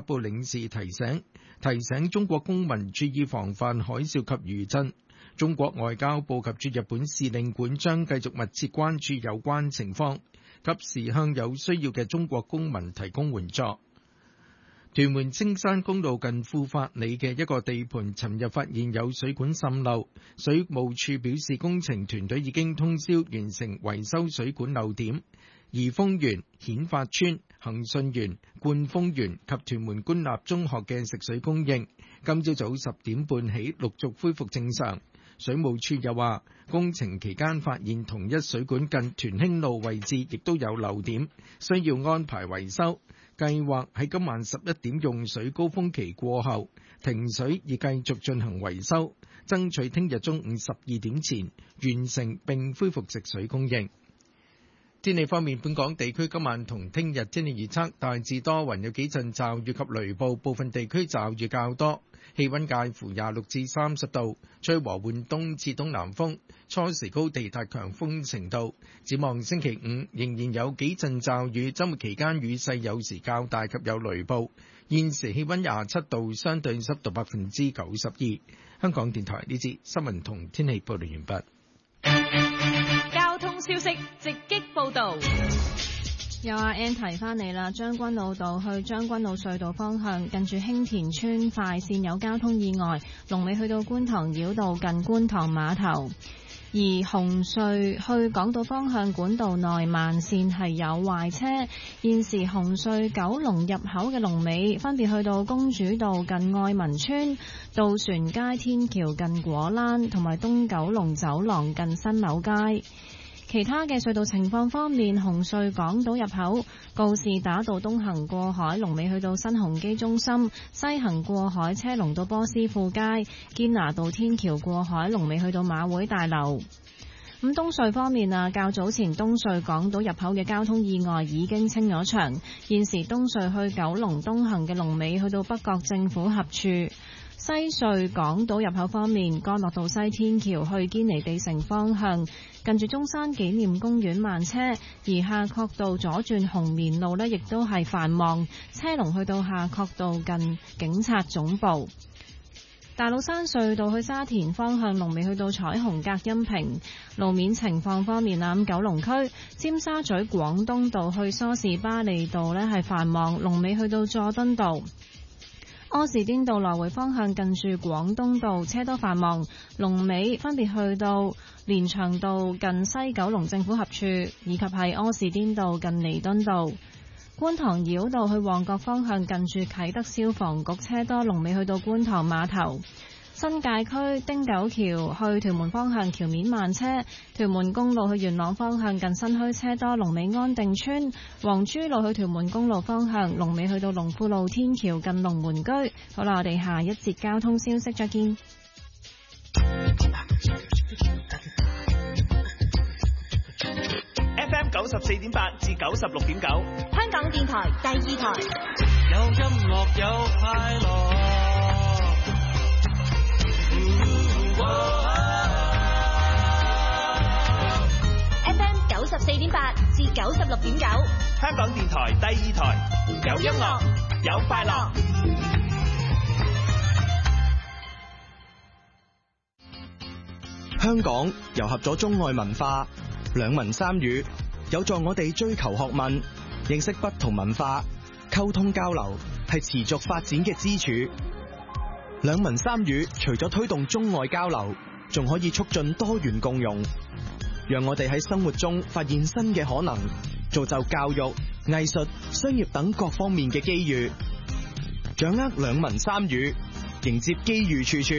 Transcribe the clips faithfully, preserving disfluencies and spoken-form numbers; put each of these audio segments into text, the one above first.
部領事提醒，提醒中國公民注意防範海嘯及餘震。中國外交部及駐日本使領館將繼續密切關注有關情況，及時向有需要嘅中國公民提供援助。屯門青山公路近富發里嘅一個地盤，尋日發現有水管滲漏，水務署表示工程團隊已經通宵完成維修水管漏點。怡豐園、顯發邨、恒順園、冠豐園及屯門官立中學嘅食水供應，今朝早十點半起陸續恢復正常。水務署又話，工程期間發現同一水管近屯興路位置亦都有漏點，需要安排維修。計劃喺今晚十一點用水高峰期過後停水，而繼續進行維修，爭取聽日中午十二點前完成並恢復食水供應。天氣方面，本港地區今晚同聽日天氣預測大致多雲，有幾陣驟雨及雷暴，部分地區驟雨較多，氣溫介乎廿六至三十度，吹和緩東至東南風，初時高地達強風程度。展望星期五仍然有幾陣驟雨，週末期間雨勢有時較大及有雷暴。現時氣溫廿七度，相對濕度百分之九十二。香港電台呢節新聞同天氣報道完畢。 交通消息直擊報道。 有阿 Ann 提翻你啦，將軍澳道去將軍澳隧道方向，近住興田村快線有交通意外，龍尾去到觀塘繞道近觀塘碼頭。而紅隧去港島方向管道內慢線係有壞車，現時紅隧九龍入口嘅龍尾分別去到公主道近愛民村、渡船街天橋近果欄，同埋東九龍走廊近新柳街。其他嘅隧道情況方面，紅隧港島入口告士打道東行過海龍尾去到新鴻基中心，西行過海車龍到波斯富街，堅拿道天橋過海龍尾去到馬會大樓。咁東隧方面啊，較早前東隧港島入口嘅交通意外已經清咗場，現時東隧去九龍東行嘅龍尾去到北角政府合署。西隧港島入口方面，干諾道西天橋去堅尼地城方向，近住中山紀念公園慢車，而夏慤道左轉紅棉路呢亦都係繁忙，車龍去到夏慤道近警察總部。大老山隧道去沙田方向，龍尾去到彩虹隔音屏。路面情況方面啊，咁九龍區尖沙咀廣東道去梳士巴利道呢係繁忙，龍尾去到佐敦道。柯士甸道來回方向近住廣東道車多繁忙，龍尾分別去到連翔道近西九龍政府合署，以及係柯士甸道近彌敦道。觀塘繞道去旺角方向近住啟德消防局車多，龍尾去到觀塘碼頭。新界區汀九橋去屯門方向橋面慢車，屯門公路去元朗方向近新墟車多，龍尾安定村。黃珠路去屯門公路方向，龍尾去到龍富路天橋近龍門居。好啦，我哋下一節交通消息再見。 F M 九十四點八至九十六點九， 香港電台第二台。 有音樂有快樂。 F M 九十四點八至九十六點九， 香港電台第二台，有音樂有快樂。 香港糅合咗中外文化，兩文三語有助我哋追求學問，認識不同文化，溝通交流係持續發展嘅支柱。兩文三語除咗推動中外交流，仲可以促進多元共融，讓我哋喺生活中發現新嘅可能，造就教育、藝術、商業等各方面嘅機遇。掌握兩文三語，迎接機遇處處。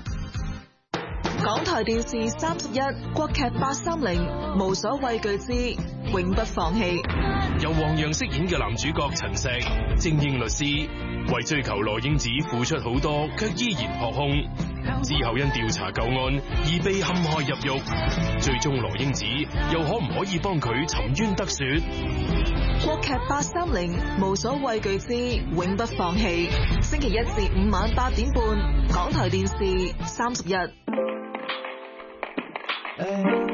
港台電視三十一，國劇八三零，無所畏懼之永不放棄。 由黃洋飾演嘅男主角陳石，精英律師，為追求羅英子付出好多，卻依然撲空。之後因調查舊案而被陷害入獄，最終羅英子又可唔可以幫佢沉冤得雪？ 國劇八三零，無所畏懼之永不放棄。星期一至五晚八點半，港台電視三十一。